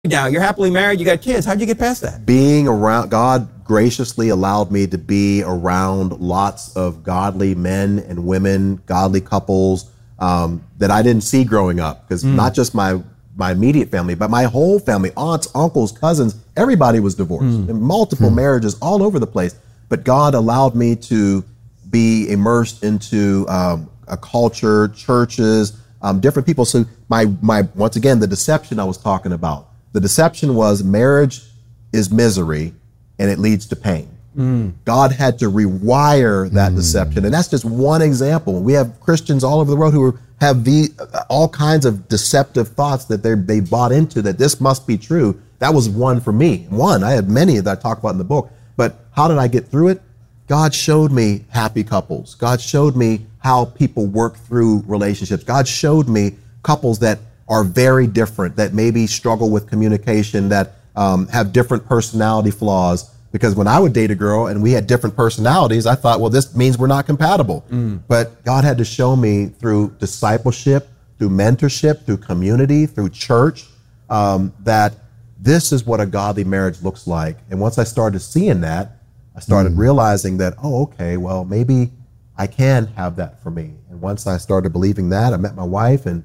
now. You're happily married. You got kids. How'd you get past that? Being around, God graciously allowed me to be around lots of godly men and women, godly couples that I didn't see growing up. Because not just my immediate family, but my whole family, aunts, uncles, cousins, everybody was divorced. And multiple marriages all over the place. But God allowed me to be immersed into a culture, churches, different people. So my once again, the deception I was talking about. The deception was marriage is misery and it leads to pain. God had to rewire that deception. And that's just one example. We have Christians all over the world who have all kinds of deceptive thoughts that they bought into, that this must be true. That was one for me. I had many that I talk about in the book. But how did I get through it? God showed me happy couples. God showed me how people work through relationships. God showed me couples that are very different, that maybe struggle with communication, that have different personality flaws. Because when I would date a girl and we had different personalities, I thought, well, this means we're not compatible. But God had to show me through discipleship, through mentorship, through community, through church, that this is what a godly marriage looks like. And once I started seeing that, I started realizing that, oh, okay, well, maybe I can have that for me. And once I started believing that, I met my wife, and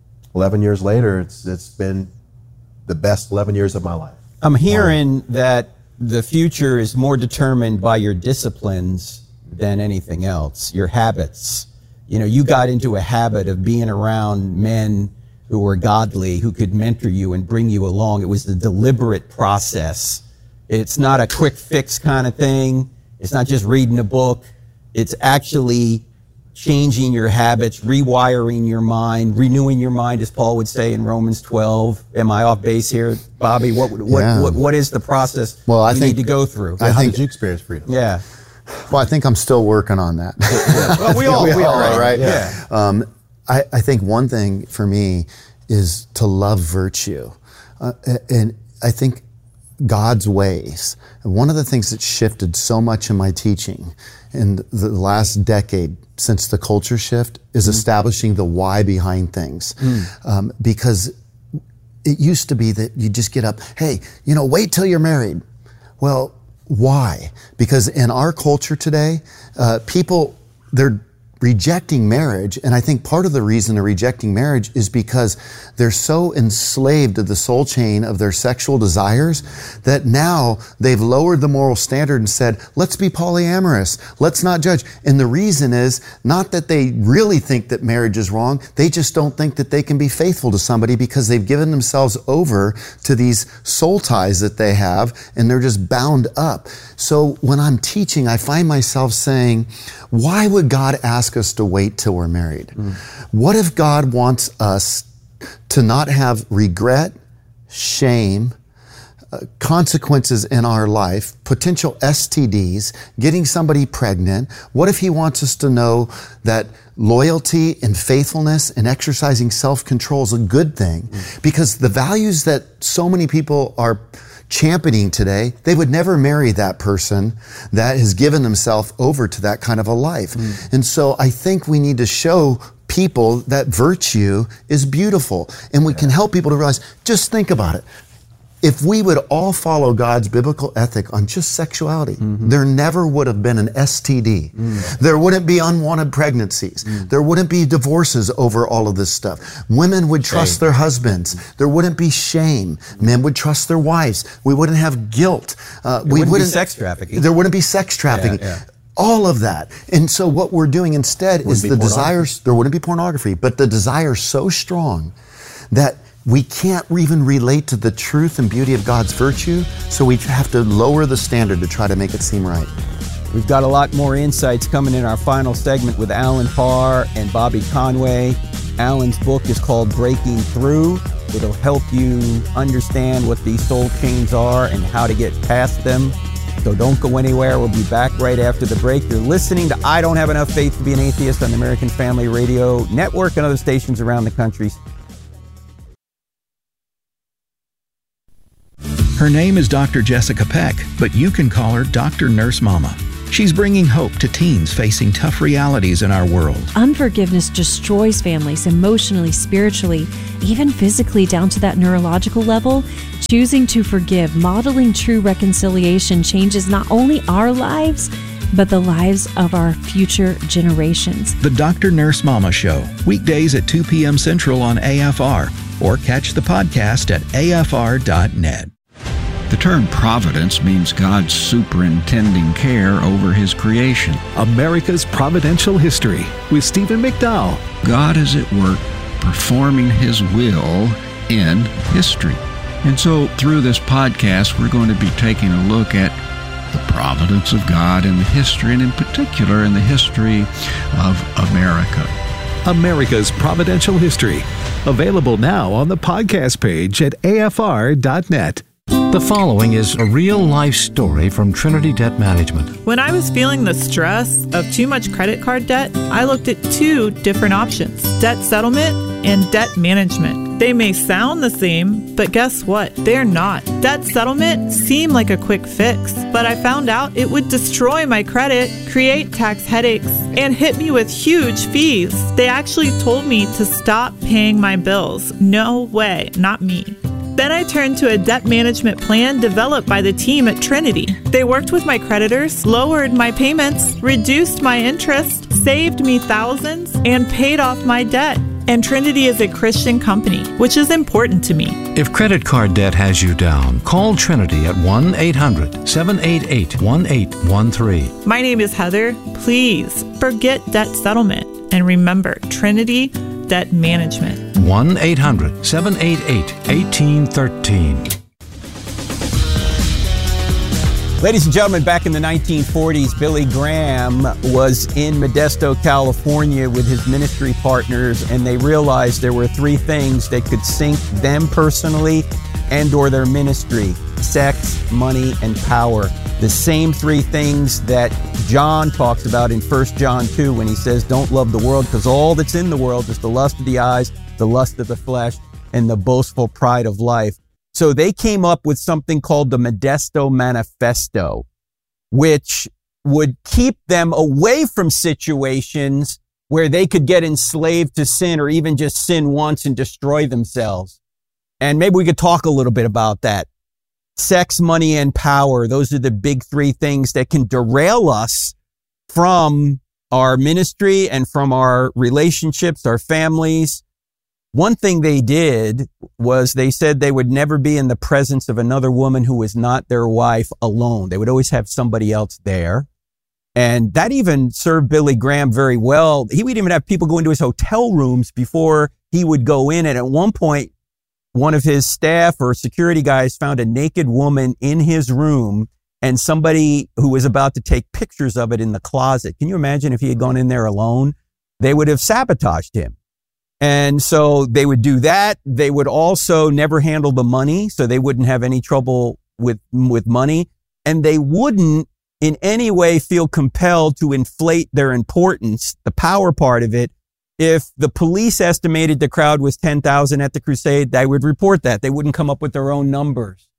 11 years later, it's been the best 11 years of my life. I'm hearing that the future is more determined by your disciplines than anything else, your habits. You know, you got into a habit of being around men who were godly, who could mentor you and bring you along. It was a deliberate process. It's not a quick fix kind of thing. It's not just reading a book. It's actually changing your habits, rewiring your mind, renewing your mind, as Paul would say in Romans 12. Am I off base here, Bobby? What is the process you need to go through? How did you experience freedom? Yeah. Well, I think I'm still working on that. Well, we all are, right? Yeah. I think one thing for me is to love virtue. And I think God's ways. One of the things that shifted so much in my teaching in the last decade since the culture shift is establishing the why behind things. Because it used to be that you just get up, hey, wait till you're married. Well, why? Because in our culture today, people, they're rejecting marriage. And I think part of the reason they're rejecting marriage is because they're so enslaved to the soul chain of their sexual desires that now they've lowered the moral standard and said, let's be polyamorous. Let's not judge. And the reason is not that they really think that marriage is wrong. They just don't think that they can be faithful to somebody because they've given themselves over to these soul ties that they have, and they're just bound up. So when I'm teaching, I find myself saying, why would God ask us to wait till we're married? What if God wants us to not have regret, shame, consequences in our life, potential STDs, getting somebody pregnant? What if He wants us to know that loyalty and faithfulness and exercising self-control is a good thing? Because the values that so many people are championing today, they would never marry that person that has given themselves over to that kind of a life. And so I think we need to show people that virtue is beautiful, and we can help people to realize, just think about it. If we would all follow God's biblical ethic on just sexuality, there never would have been an STD. There wouldn't be unwanted pregnancies. There wouldn't be divorces over all of this stuff. Women would trust their husbands. There wouldn't be shame. Men would trust their wives. We wouldn't have guilt. We wouldn't be sex trafficking. There wouldn't be sex trafficking. All of that. And so what we're doing instead is the desires, there wouldn't be pornography, but the desire is so strong that we can't even relate to the truth and beauty of God's virtue, so we have to lower the standard to try to make it seem right. We've got a lot more insights coming in our final segment with Alan Parr and Bobby Conway. Alan's book is called Breaking Through. It'll help you understand what these soul chains are and how to get past them. So don't go anywhere. We'll be back right after the break. You're listening to I Don't Have Enough Faith to Be an Atheist on the American Family Radio Network and other stations around the country. Her name is Dr. Jessica Peck, but you can call her Dr. Nurse Mama. She's bringing hope to teens facing tough realities in our world. Unforgiveness destroys families emotionally, spiritually, even physically down to that neurological level. Choosing to forgive, modeling true reconciliation changes not only our lives, but the lives of our future generations. The Dr. Nurse Mama Show, weekdays at 2 p.m. Central on AFR, or catch the podcast at afr.net. The term providence means God's superintending care over His creation. America's Providential History with Stephen McDowell. God is at work performing His will in history. And so through this podcast, we're going to be taking a look at the providence of God in the history, and in particular in the history of America. America's Providential History. Available now on the podcast page at afr.net. The following is a real-life story from Trinity Debt Management. When I was feeling the stress of too much credit card debt, I looked at two different options: debt settlement and debt management. They may sound the same, but guess what? They're not. Debt settlement seemed like a quick fix, but I found out it would destroy my credit, create tax headaches, and hit me with huge fees. They actually told me to stop paying my bills. No way, not me. Then I turned to a debt management plan developed by the team at Trinity. They worked with my creditors, lowered my payments, reduced my interest, saved me thousands, and paid off my debt. And Trinity is a Christian company, which is important to me. If credit card debt has you down, call Trinity at 1-800-788-1813. My name is Heather. Please forget debt settlement and remember Trinity Debt Management. 1-800-788-1813. Ladies and gentlemen, back in the 1940s, Billy Graham was in Modesto, California with his ministry partners, and they realized there were three things that could sink them personally and or their ministry: sex, money, and power. The same three things that John talks about in 1 John 2 when he says, don't love the world, because all that's in the world is the lust of the eyes, the lust of the flesh, and the boastful pride of life. So they came up with something called the Modesto Manifesto, which would keep them away from situations where they could get enslaved to sin or even just sin once and destroy themselves. And maybe we could talk a little bit about that. Sex, money, and power. Those are the big three things that can derail us from our ministry and from our relationships, our families. One thing they did was they said they would never be in the presence of another woman who was not their wife alone. They would always have somebody else there. And that even served Billy Graham very well. He would even have people go into his hotel rooms before he would go in. And at one point, one of his staff or security guys found a naked woman in his room and somebody who was about to take pictures of it in the closet. Can you imagine if he had gone in there alone? They would have sabotaged him. And so they would do that. They would also never handle the money, so they wouldn't have any trouble with money. And they wouldn't in any way feel compelled to inflate their importance, the power part of it. If the police estimated the crowd was 10,000 at the crusade, they would report that. They wouldn't come up with their own numbers.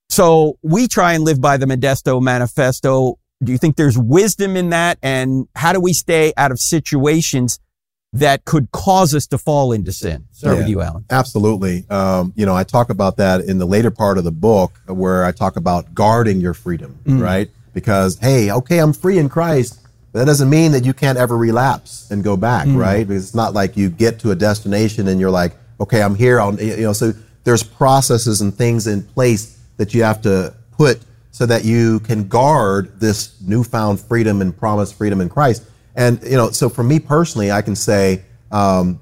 So we try and live by the Modesto Manifesto. Do you think there's wisdom in that? And how do we stay out of situations that could cause us to fall into sin? Start with you, Alan. Absolutely. I talk about that in the later part of the book where I talk about guarding your freedom, right? Because, hey, okay, I'm free in Christ. But that doesn't mean that you can't ever relapse and go back, right? Because it's not like you get to a destination and you're like, okay, I'm here. So there's processes and things in place that you have to put so that you can guard this newfound freedom and promised freedom in Christ. And, so for me personally, I can say, like,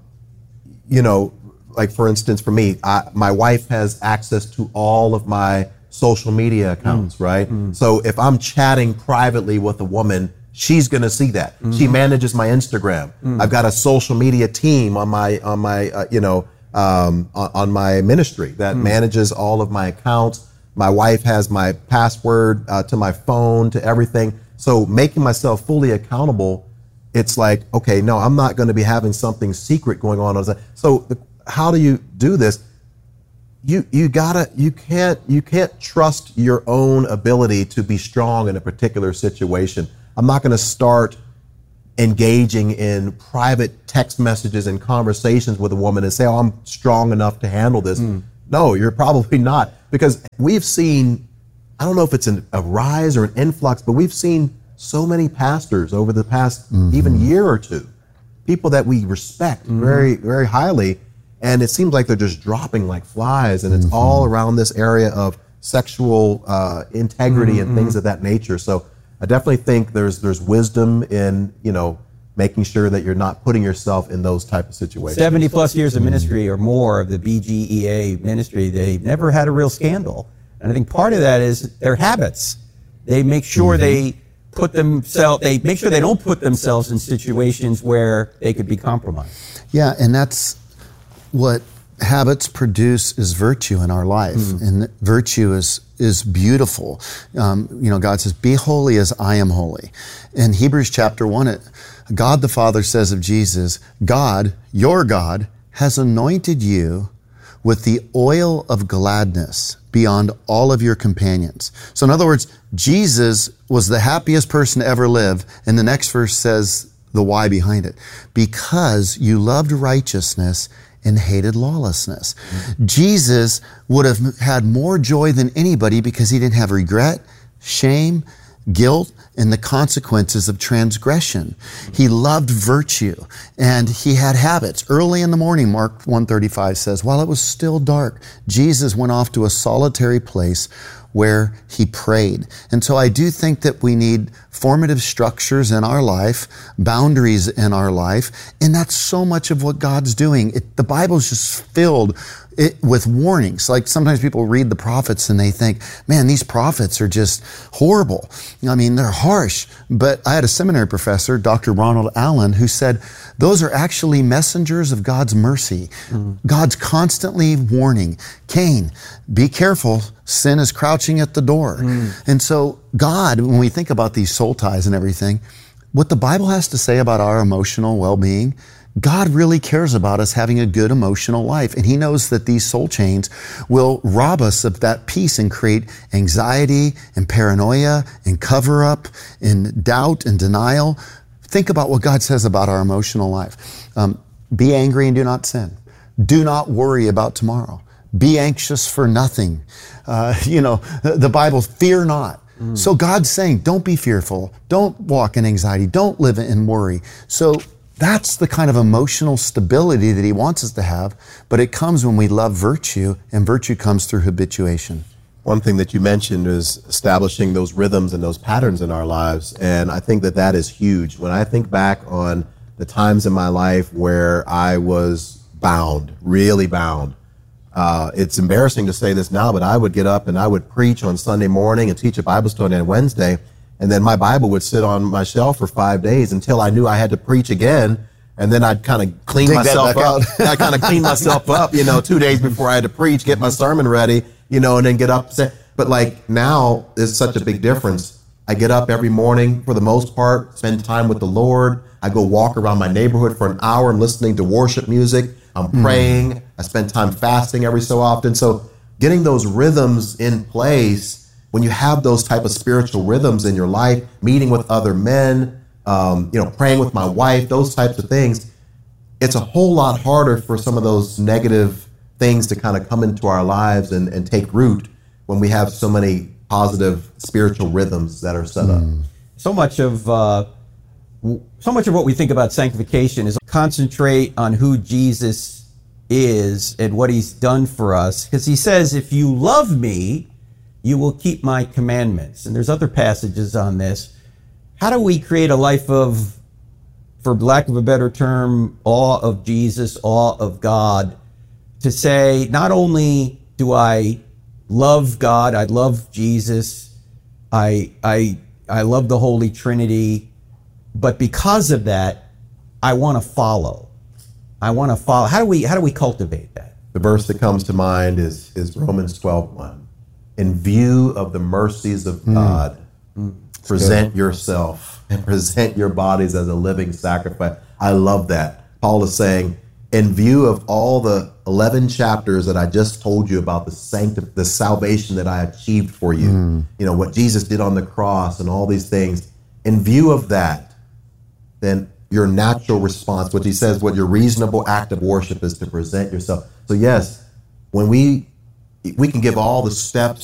for instance, for me, my wife has access to all of my social media accounts, right? So if I'm chatting privately with a woman, she's going to see that. She manages my Instagram. I've got a social media team on my ministry that manages all of my accounts. My wife has my password to my phone, to everything. So making myself fully accountable, it's like, okay, no, I'm not going to be having something secret going on. So how do you do this? You can't trust your own ability to be strong in a particular situation. I'm not going to start engaging in private text messages and conversations with a woman and say, oh, I'm strong enough to handle this. No, you're probably not. Because we've seen, I don't know if it's a rise or an influx, but we've seen so many pastors over the past even year or two, people that we respect very, very highly. And it seems like they're just dropping like flies. And it's all around this area of sexual integrity and things of that nature. So I definitely think there's wisdom in, making sure that you're not putting yourself in those type of situations. 70 plus years of ministry or more of the BGEA ministry, they've never had a real scandal. And I think part of that is their habits. They make sure they make sure they don't put themselves in situations where they could be compromised. Yeah, and that's what habits produce is virtue in our life. And virtue is beautiful. God says, be holy as I am holy. In Hebrews chapter 1, God the Father says of Jesus, God, your God, has anointed you with the oil of gladness beyond all of your companions. So in other words, Jesus was the happiest person to ever live. And the next verse says the why behind it. Because you loved righteousness and hated lawlessness. Jesus would have had more joy than anybody because he didn't have regret, shame, guilt, and the consequences of transgression. He loved virtue, and he had habits. Early in the morning, Mark 1:35 says, while it was still dark, Jesus went off to a solitary place where he prayed. And so I do think that we need formative structures in our life, boundaries in our life, and that's so much of what God's doing. The Bible's just filled with warnings. Like sometimes people read the prophets and they think, man, these prophets are just horrible. I mean, they're harsh. But I had a seminary professor, Dr. Ronald Allen, who said, those are actually messengers of God's mercy. God's constantly warning, Cain, be careful, sin is crouching at the door. And so God, when we think about these soul ties and everything, what the Bible has to say about our emotional well-being, God really cares about us having a good emotional life. And he knows that these soul chains will rob us of that peace and create anxiety and paranoia and cover up and doubt and denial. Think about what God says about our emotional life. Be angry and do not sin. Do not worry about tomorrow. Be anxious for nothing. The Bible, fear not. So God's saying, don't be fearful. Don't walk in anxiety. Don't live in worry. So that's the kind of emotional stability that he wants us to have, but it comes when we love virtue, and virtue comes through habituation. One thing that you mentioned is establishing those rhythms and those patterns in our lives, and I think that is huge. When I think back on the times in my life where I was bound, really bound, it's embarrassing to say this now, but I would get up and I would preach on Sunday morning and teach a Bible study on Wednesday. And then my Bible would sit on my shelf for 5 days until I knew I had to preach again. And then I'd kind of clean myself up. I'd kind of clean myself up, 2 days before I had to preach, get my sermon ready, and then get up. But like now, there's such a big difference. I get up every morning for the most part, spend time with the Lord. I go walk around my neighborhood for an hour. I'm listening to worship music. I'm praying. I spend time fasting every so often. So getting those rhythms in place, when you have those type of spiritual rhythms in your life, meeting with other men, praying with my wife, those types of things, it's a whole lot harder for some of those negative things to kind of come into our lives and take root when we have so many positive spiritual rhythms that are set up. So much of what we think about sanctification is concentrate on who Jesus is and what he's done for us. Because he says, if you love me, you will keep my commandments. And there's other passages on this. How do we create a life of, for lack of a better term, awe of Jesus, awe of God, to say, not only do I love God, I love Jesus, I love the Holy Trinity, but because of that, I want to follow. How do we cultivate that? The verse that comes to mind is Romans 12:1. In view of the mercies of God, present yourself and present your bodies as a living sacrifice. I love that. Paul is saying, in view of all the 11 chapters that I just told you about the salvation that I achieved for you, what Jesus did on the cross and all these things, in view of that, then your natural response, what he says, what your reasonable act of worship is to present yourself. So yes, when we can give all the steps